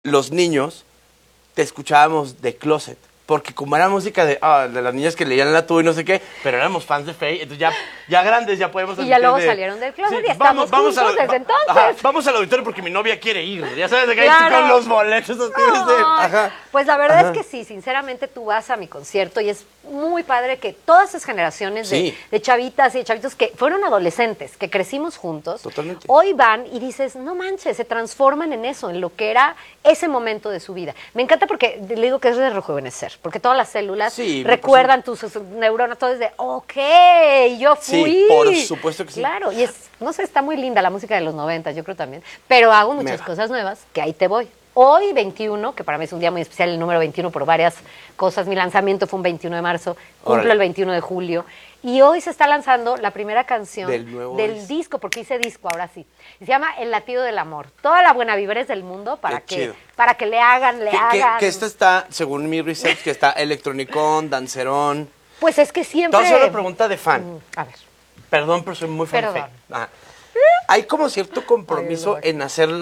los niños te escuchábamos de closet. Porque como era música de las niñas que leían la tuba y no sé qué, pero éramos fans de Faye, entonces ya grandes ya podemos... Y ya luego salieron del closet y estamos juntos desde entonces. Ajá, vamos al auditorio porque mi novia quiere ir. Ya sabes de que Claro. con los boletos. Ajá. Pues la verdad es que sí, sinceramente tú vas a mi concierto y es muy padre que todas esas generaciones Sí. de chavitas y de chavitos que fueron adolescentes, que crecimos juntos, Totalmente. hoy van y dices, no manches, se transforman en eso, en lo que era ese momento de su vida. Me encanta porque le digo que es de rejuvenecer, porque todas las células Sí, recuerdan tus neuronas, todo es de, ok, yo fui. Sí, por supuesto que sí. Claro, y es, no sé, está muy linda la música de los 90, yo creo también, pero hago muchas Mega. cosas nuevas, que ahí te voy. Hoy, 21, que para mí es un día muy especial, el número 21 por varias cosas. Mi lanzamiento fue un 21 de marzo, cumplo Órale. el 21 de julio. Y hoy se está lanzando la primera canción Del nuevo disco, porque hice disco ahora sí. Y se llama El latido del amor. Toda la buena vibra es del mundo Qué chido. para que le hagan. Que esta está, según mi research, que está electronicón, dancerón. Pues es que siempre... Te voy a hacer una pregunta de fan. A ver. Perdón, pero soy muy fan de Perdón. Faye. Ajá. Hay como cierto compromiso Ay, en hacer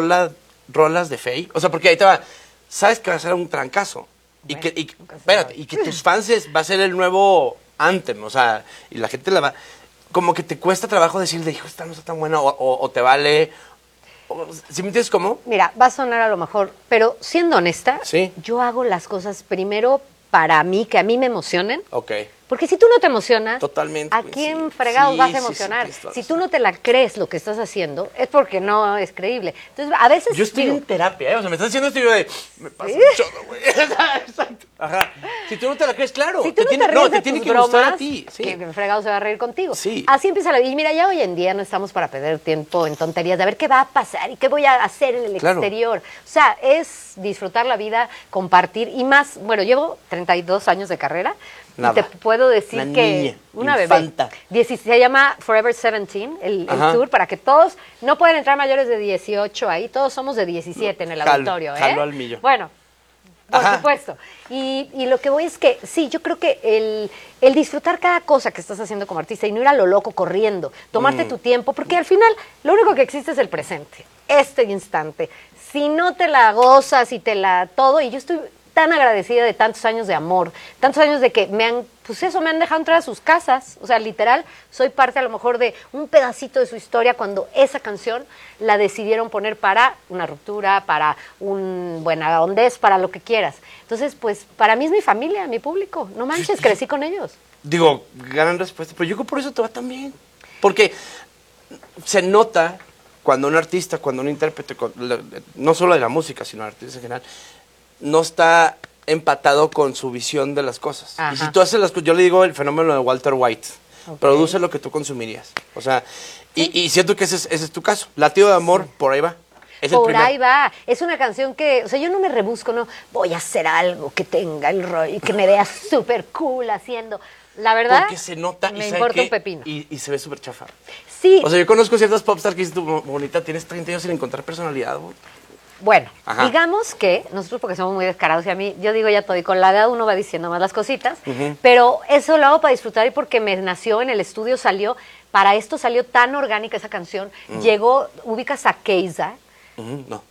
rolas de Faye. O sea, porque ahí te va. Sabes que va a ser un trancazo. Y Bueno, que, nunca se espérate, sabe. y que tus fans va a ser el nuevo anthem. O sea, y la gente la va. Como que te cuesta trabajo decir, hijo, esta no está tan buena, o te vale. ¿Sí me entiendes cómo? Mira, va a sonar a lo mejor, pero siendo honesta, Sí. yo hago las cosas primero para mí, que a mí me emocionen. Ok. Porque si tú no te emocionas, Totalmente, ¿a pues, quién sí. fregados Sí, vas a sí, sí, emocionar? tienes toda Si la tú no te la crees lo que estás haciendo, es porque no es creíble. Entonces, a veces Yo estoy digo, en terapia, ¿eh? O sea, me estás diciendo esto y yo de... Me pasa un chorro, güey. Exacto. Ajá. Si tú no te la crees, claro. si tú no te ríes de te tiene tus que gustar bromas, a ti. Sí. que fregado se va a reír contigo. Sí. Así empieza la vida. Y mira, ya hoy en día no estamos para perder tiempo en tonterías de a ver qué va a pasar y qué voy a hacer en el Claro. exterior. O sea, es disfrutar la vida, compartir y más. Bueno, llevo 32 años de carrera. Nada. Y te puedo decir Una que niña, una infanta. bebé. Se llama Forever 17, el Ajá. tour, para que todos, no pueden entrar mayores de 18 ahí, todos somos de 17 en el Jalo, auditorio. jalo al millo. Bueno, por Ajá. supuesto. Y lo que voy es que, sí, yo creo que el disfrutar cada cosa que estás haciendo como artista y no ir a lo loco corriendo, tomarte tu tiempo, porque al final lo único que existe es el presente, este instante. Si no te la gozas y te la todo, y yo estoy tan agradecida de tantos años de amor, tantos años de que me han dejado entrar a sus casas, o sea, literal, soy parte a lo mejor de un pedacito de su historia cuando esa canción la decidieron poner para una ruptura, para un buena hondez, para lo que quieras. Entonces, pues, para mí es mi familia, mi público, no manches, crecí con ellos. Digo, gran respuesta, pero yo creo que por eso te va tan bien. Porque se nota cuando un artista, cuando un intérprete, no solo de la música, sino artistas en general, no está empatado con su visión de las cosas. Ajá. Y si tú haces las cosas, yo le digo el fenómeno de Walter White, Ok. produce lo que tú consumirías. O sea, y siento que ese es tu caso. Latido de amor, por ahí va. Es el Por primer. ahí va. Es una canción que, o sea, yo no me rebusco, no voy a hacer algo que tenga el rollo y que me vea súper cool haciendo. La verdad, Porque se nota me y, ¿sabe importa qué? un pepino. Y se ve súper chafa. Sí, O sea, yo conozco ciertas popstars que dices tú, bonita, tienes 30 años sin encontrar personalidad. Güey. bueno, Ajá. digamos que nosotros porque somos muy descarados y a mí, yo digo ya todo y con la edad uno va diciendo más las cositas, pero eso lo hago para disfrutar y porque me nació en el estudio, para esto salió tan orgánica esa canción, llegó, ubicas a Keiza, No.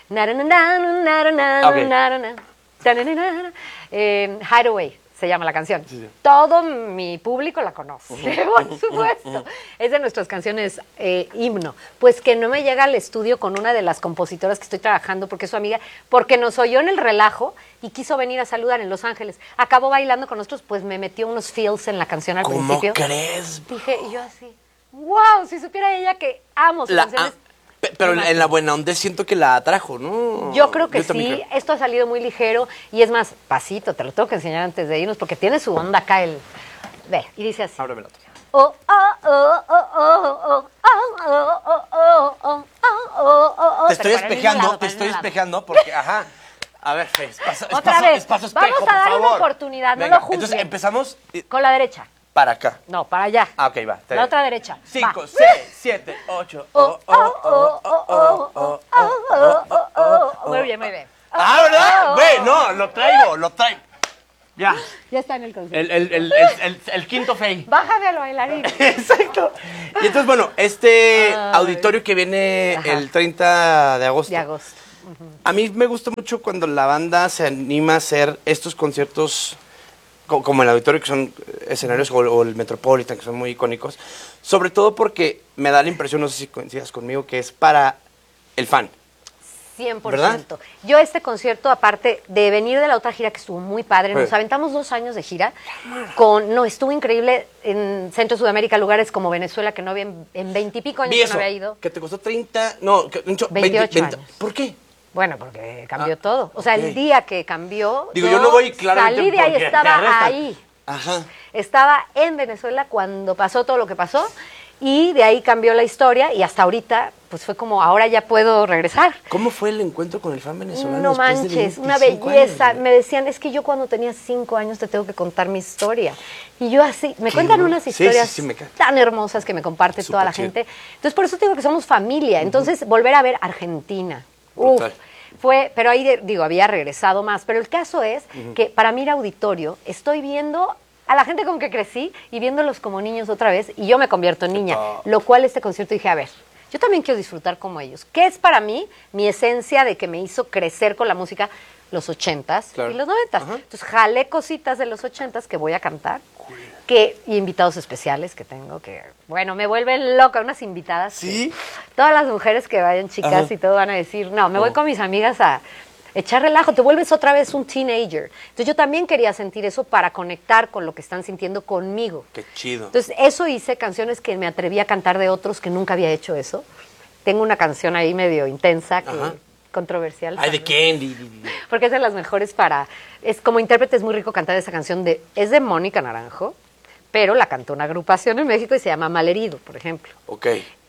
Hideaway se llama la canción. Sí, sí. Todo mi público la conoce, por supuesto. Es de nuestras canciones himno. Pues que no me llega al estudio con una de las compositoras que estoy trabajando porque es su amiga, porque nos oyó en el relajo y quiso venir a saludar en Los Ángeles. Acabó bailando con nosotros, pues me metió unos feels en la canción al ¿Cómo principio. crees? Dije, y yo así, wow, si supiera ella que amo sus canciones. Pero en la buena onda siento que la atrajo, ¿no? Yo creo que también sí, creo. esto ha salido muy ligero y es más, pasito, te lo tengo que enseñar antes de irnos porque tiene su onda acá el... Ve, y dice así. Ábreme la otra. Oh, oh, oh, oh, oh, oh, oh, oh, oh, oh, oh, oh, oh. Te estoy Pero para el mismo espejeando, lado, te para el estoy mismo lado. espejeando porque, ajá. A ver, Fe, Otra vez, espacio espejo, vamos a dar por una favor. oportunidad, no Venga, lo juzguen. entonces empezamos Con la derecha, para acá. no, para allá. Ah, ok, va. La otra derecha. 5, Va. 6, 7, 8. Muy bien, muy bien. Ah, ¿verdad? Ve, no, lo traigo. Ya. Ya está en el concierto. El quinto Fey. Bájame al bailarín. Exacto. Y entonces, bueno, este Ay. auditorio que viene Ajá. el 30 de agosto. De agosto. A mí me gusta mucho cuando la banda se anima a hacer estos conciertos como el Auditorio, que son escenarios, o el Metropolitan, que son muy icónicos, sobre todo porque me da la impresión, no sé si coincidas conmigo, que es para el fan. 100%. ¿Verdad? Yo este concierto, aparte de venir de la otra gira que estuvo muy padre, nos aventamos 2 años de gira, estuvo increíble en Centro Sudamérica, lugares como Venezuela, que no había en 20 y pico años que no había ido. Que te costó 30, no, 28 años. ¿Por qué? Bueno, porque cambió todo. O sea, el día que cambió, Digo, yo no voy claramente salí de ahí, porque estaba me arrestan. ahí. Ajá. Estaba en Venezuela cuando pasó todo lo que pasó y de ahí cambió la historia y hasta ahorita, pues fue como, ahora ya puedo regresar. ¿Cómo fue el encuentro con el fan venezolano? No después de manches, 25 una belleza. años? Me decían, es que yo cuando tenía 5 años te tengo que contar mi historia. Y yo así, me cuentan bueno. unas Sí, historias sí, me cae. tan hermosas que me comparte Súper toda la chido. gente. Entonces, por eso te digo que somos familia. Entonces, volver a ver Argentina. Uf, Brutal. pero ahí, había regresado más. Pero el caso es que para mí ir a auditorio, estoy viendo a la gente con que crecí y viéndolos como niños otra vez, y yo me convierto en niña. Lo cual este concierto dije, a ver, yo también quiero disfrutar como ellos. ¿Qué es para mí mi esencia de que me hizo crecer con la música? Los 80s Claro. y los 90s. Ajá. Entonces jalé cositas de los 80s que voy a cantar. Y invitados especiales que tengo, que, bueno, me vuelven loca, unas invitadas. ¿Sí? Todas las mujeres que vayan, chicas, Ajá. y todo van a decir, no, me voy con mis amigas a echar relajo, te vuelves otra vez un teenager. Entonces yo también quería sentir eso para conectar con lo que están sintiendo conmigo. Qué chido. Entonces eso hice, canciones que me atreví a cantar de otros que nunca había hecho eso. Tengo una canción ahí medio intensa, Ajá. controversial. Ay, ¿de también. quién? Porque es de las mejores como intérprete es muy rico cantar esa canción es de Mónica Naranjo, pero la cantó una agrupación en México y se llama Malherido, por ejemplo. Ok.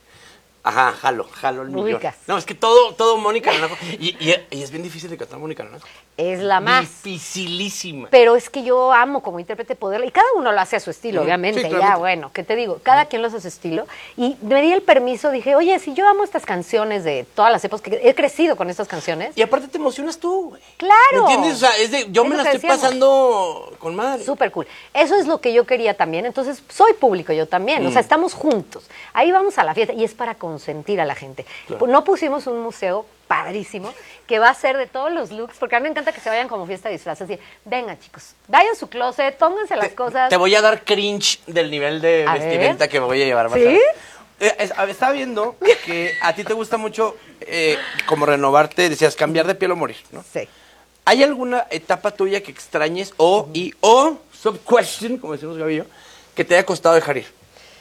Ajá, jalo el millón. Ubicas. No, es que todo Mónica Naranjo. Y es bien difícil de cantar Mónica Naranjo. Es la más. Dificilísima. Pero es que yo amo como intérprete poderla, y cada uno lo hace a su estilo, obviamente, Sí, ya, claramente. bueno, ¿qué te digo? Cada quien lo hace a su estilo, y me di el permiso, dije, oye, si yo amo estas canciones de todas las épocas, que he crecido con estas canciones, Y aparte te emocionas tú, güey. ¡claro! ¿Me entiendes? O sea, yo Es me lo la que estoy decíamos. pasando con madre. Súper cool. Eso es lo que yo quería también, entonces soy público yo también, o sea, estamos juntos, ahí vamos a la fiesta, y es para consentir a la gente. Claro. No pusimos un museo padrísimo, que va a ser de todos los looks, porque a mí me encanta que se vayan como fiesta de disfraces, y venga chicos, vayan a su closet, pónganse las cosas. Te voy a dar cringe del nivel de A vestimenta ver. que me voy a llevar. vas a ¿Sí? ver. Estaba viendo que a ti te gusta mucho como renovarte, decías cambiar de piel o morir, ¿no? Sí. ¿Hay alguna etapa tuya que extrañes o sub-question, como decimos Gaby y yo, que te haya costado dejar ir?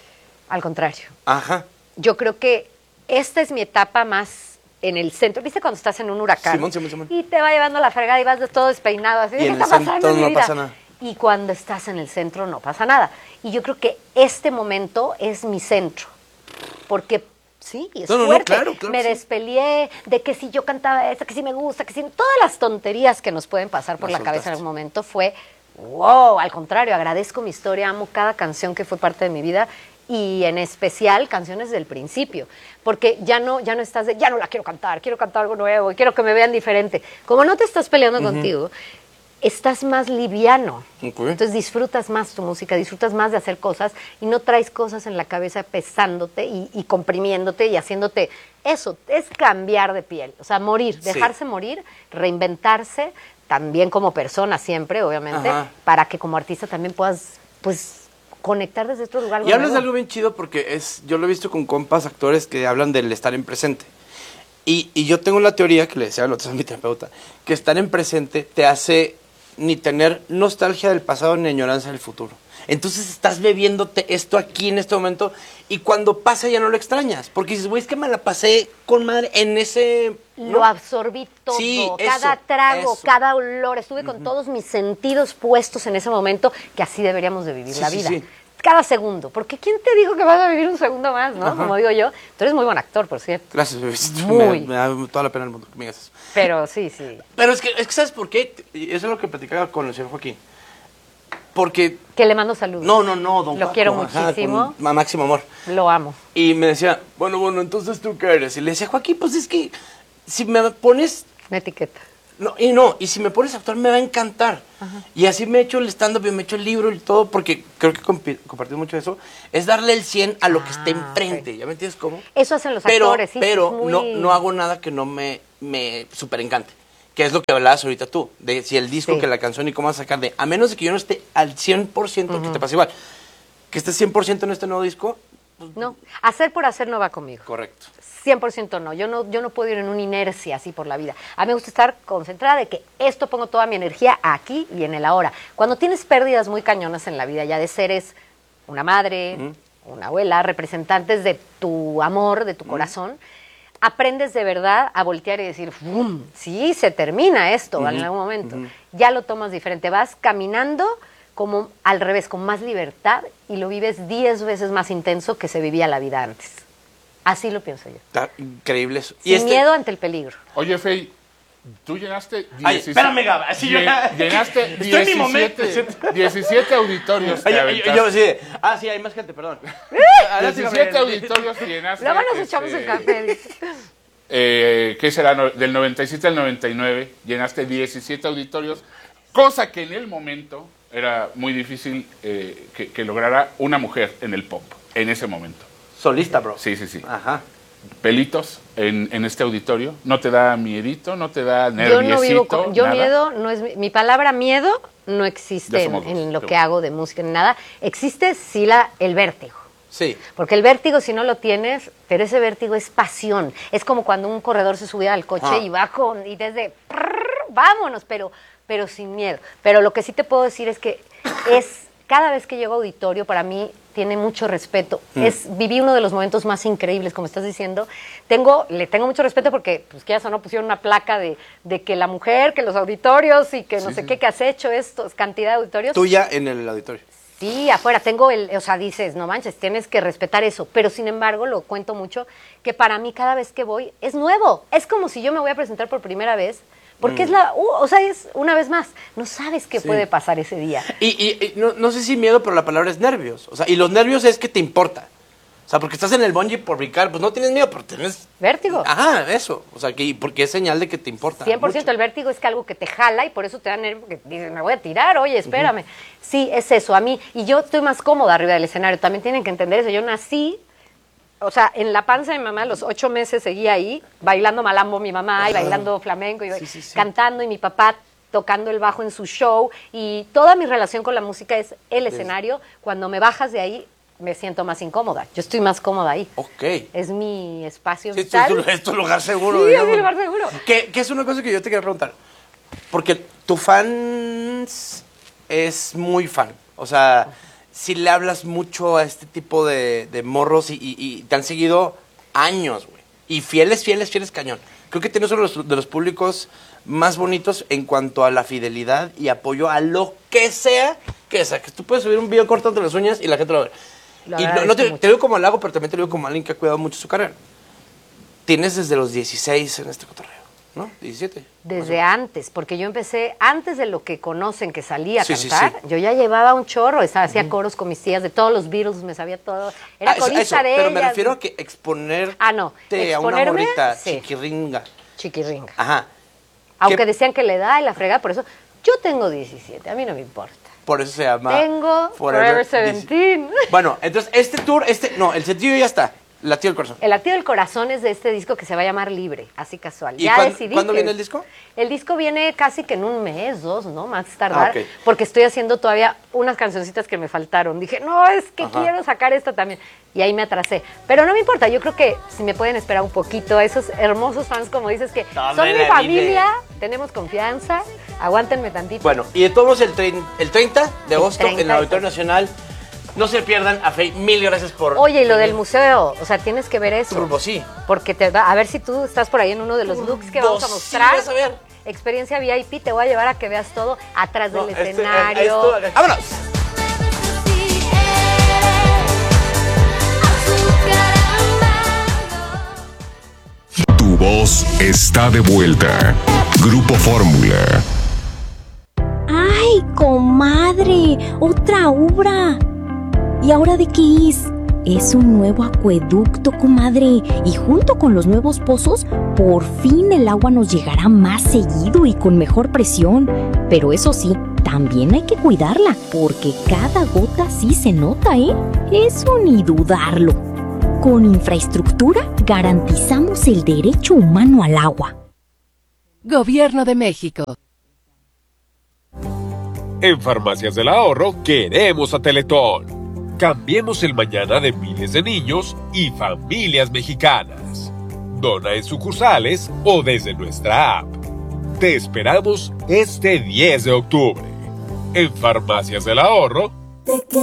Al contrario. Ajá. Yo creo que esta es mi etapa más en el centro. ¿Viste cuando estás en un huracán? Simón. Y te va llevando la fregada y vas de todo despeinado así. Y ¿Qué en el está pasando centro en mi no vida? pasa nada. Y cuando estás en el centro no pasa nada. Y yo creo que este momento es mi centro. Porque sí, es No, fuerte. claro, me sí. despeleé de que si yo cantaba esto, que si me gusta, que si todas las tonterías que nos pueden pasar por Las la cabeza en soltaste. algún momento fue wow, al contrario, agradezco mi historia, amo cada canción que fue parte de mi vida y en especial canciones del principio, porque ya no estás ya no la quiero cantar algo nuevo, quiero que me vean diferente. Como no te estás peleando contigo, estás más liviano. Ok. Entonces disfrutas más tu música, disfrutas más de hacer cosas y no traes cosas en la cabeza pesándote y comprimiéndote y haciéndote eso. Es cambiar de piel, o sea, morir, Sí. dejarse morir, reinventarse, también como persona siempre, obviamente, Ajá. para que como artista también puedas, pues, conectar desde otro lugar. Y hablas de nuevo. algo bien chido porque yo lo he visto con compas, actores que hablan del estar en presente. Y yo tengo la teoría, que le decía a la otra vez a mi terapeuta, que estar en presente te hace ni tener nostalgia del pasado ni añoranza del futuro. Entonces estás bebiéndote esto aquí en este momento y cuando pasa ya no lo extrañas. Porque dices, güey, es que me la pasé con madre en ese... Lo ¿no? absorbí todo, Sí, cada eso, trago, eso. cada olor, estuve con todos mis sentidos puestos en ese momento, que así deberíamos de vivir Sí, la sí, vida. sí. Cada segundo, porque ¿quién te dijo que vas a vivir un segundo más, no? Ajá. Como digo yo, tú eres muy buen actor, por cierto. Gracias, bebecito. Muy. Me da toda la pena del mundo que me digas eso. Pero sí, sí. Pero es que ¿sabes por qué? Y eso es lo que platicaba con el señor Joaquín. Porque... Que le mando saludos. No, don Lo Paco, quiero ajá, muchísimo. con máximo amor. Lo amo. Y me decía, bueno, entonces ¿tú qué eres? Y le decía, Joaquín, pues es que si me pones... Una etiqueta. Y si me pones a actuar me va a encantar. Y así me he hecho el stand-up y me he hecho el libro y todo, porque creo que compartimos mucho eso, es darle el 100 a lo que esté enfrente. ok. ¿Ya me entiendes cómo? Eso hacen los Pero, actores, sí. pero es muy... no hago nada que no me me súper encante. Que es lo que hablabas ahorita tú, de si el disco, Sí. que la canción y cómo vas a sacar de... A menos de que yo no esté al 100%, que te pasa igual, que estés 100% en este nuevo disco, No, hacer por hacer no va conmigo. correcto. 100% no. Yo no puedo ir en una inercia así por la vida. A mí me gusta estar concentrada de que esto pongo toda mi energía aquí y en el ahora. Cuando tienes pérdidas muy cañonas en la vida, ya de seres, una madre, una abuela, representantes de tu amor, de tu corazón, aprendes de verdad a voltear y decir, ¡bum! Sí, se termina esto en algún momento. Ya lo tomas diferente. Vas caminando como al revés, con más libertad y lo vives 10 veces más intenso que se vivía la vida antes. Así lo pienso yo. Está increíble eso. Sin miedo ante el peligro. Oye, Fey, tú llenaste... Ay, espérame, Gaba, así yo ya- Llenaste Estoy en mi momento. 17 auditorios. te Ay, aventaste. yo sí, sí, hay más gente, perdón. 17 auditorios que llenaste. Luego nos echamos el café. Dice. ¿Qué será? Del 97 al 99 llenaste 17 auditorios, cosa que en el momento era muy difícil que lograra una mujer en el pop, en ese momento. Solista, bro. Sí, sí, sí. Ajá. Pelitos en este auditorio, ¿no te da miedito, no te da Yo nerviosito? no vivo con, yo nada? miedo no es mi palabra miedo no existe Ya somos dos, en lo qué que bueno. hago de música ni nada. Existe sí el vértigo. Sí. Porque el vértigo, si no lo tienes, pero ese vértigo es pasión. Es como cuando un corredor se subía al coche y va y desde vámonos, pero sin miedo. Pero lo que sí te puedo decir es que cada vez que llego a auditorio, para mí tiene mucho respeto. Viví uno de los momentos más increíbles, como estás diciendo. Le tengo mucho respeto porque, pues, que ya no pusieron una placa de que la mujer, que los auditorios y que no sé qué, que has hecho esto, cantidad de auditorios. Tuya en el auditorio. Sí, afuera tengo o sea, dices, no manches, tienes que respetar eso, pero sin embargo, lo cuento mucho, que para mí cada vez que voy es nuevo, es como si yo me voy a presentar por primera vez, porque es o sea, es una vez más, no sabes qué puede pasar ese día. Y no sé si miedo, pero la palabra es nervios. O sea, y los nervios es que te importa. O sea, porque estás en el bungee por brincar, pues no tienes miedo, pero tienes... Vértigo. Ajá, eso. O sea, porque es señal de que te importa 100%, mucho. el vértigo es que algo que te jala y por eso te da nervio, porque dices, me voy a tirar, oye, espérame. Sí, es eso, a mí, y yo estoy más cómoda arriba del escenario, también tienen que entender eso, yo nací, o sea, en la panza de mi mamá, los 8 meses seguía ahí, bailando malambo mi mamá, y bailando flamenco, y Sí. cantando, y mi papá tocando el bajo en su show, y toda mi relación con la música es el escenario. Cuando me bajas de ahí, me siento más incómoda, yo estoy más cómoda ahí. Ok. Es mi espacio Sí, vital. es tu lugar seguro. Sí, digamos. es mi lugar seguro. Que es una cosa que yo te quería preguntar. Porque tu fans es muy fan. O sea, si le hablas mucho a este tipo de morros y te han seguido años, güey. Y fieles cañón. Creo que tienes uno de los públicos más bonitos en cuanto a la fidelidad y apoyo a lo que sea que sea. Que tú puedes subir un video cortando las uñas y la gente lo va a ver. Lo Y no agradezco te mucho. digo como halago, pero también te digo como alguien que ha cuidado mucho su carrera. Tienes desde los 16 en este cotorreo, ¿no? 17. Desde antes, porque yo empecé antes de lo que conocen que salía a Sí, sí, cantar. sí. Yo ya llevaba un chorro, hacía coros con mis tías de todos los Beatles, me sabía todo. Era corista eso, de pero ellas. me refiero a que exponerte no, a una exponerme, morrita sí. chiquirringa. Chiquirringa. Ajá. Aunque ¿Qué? decían que le da y la frega, por eso yo tengo 17, a mí no me importa. Por eso se llama Tengo Forever 17. Bueno, entonces este tour, el sencillo ya está. Latido el corazón. El latido del corazón es de este disco que se va a llamar Libre, así casual. ¿Y Ya cuándo- decidí cuándo que- viene el disco? El disco viene casi que en un mes, 2, ¿no? Más tardar, Ah, ok. porque estoy haciendo todavía unas cancioncitas que me faltaron. Dije, no, es que Ajá. quiero sacar esta también. Y ahí me atrasé. Pero no me importa, yo creo que si me pueden esperar un poquito, esos hermosos fans, como dices, que Toda son mi la familia, vida. tenemos confianza, aguántenme tantito. Bueno, y de todos el 30 de agosto 30 en el Auditorio Nacional. No se pierdan a Fey. Mil gracias por... Oye, y lo del museo, o sea, tienes que ver eso. Turbo, sí. Porque a ver si tú estás por ahí en uno de los looks que vamos a Sí, mostrar. vas a ver. Experiencia VIP, te voy a llevar a que veas todo atrás del No, escenario. ¡Vámonos! Tu voz está de vuelta. Grupo Fórmula. ¡Ay, comadre! ¡Otra obra! ¿Y ahora de qué es? Es un nuevo acueducto, comadre. Y junto con los nuevos pozos, por fin el agua nos llegará más seguido y con mejor presión. Pero eso sí, también hay que cuidarla, porque cada gota sí se nota, ¿eh? Eso ni dudarlo. Con infraestructura garantizamos el derecho humano al agua. Gobierno de México. En Farmacias del Ahorro queremos a Teletón. Cambiemos el mañana de miles de niños y familias mexicanas. Dona en sucursales o desde nuestra app. Te esperamos este 10 de octubre. En Farmacias del Ahorro. Te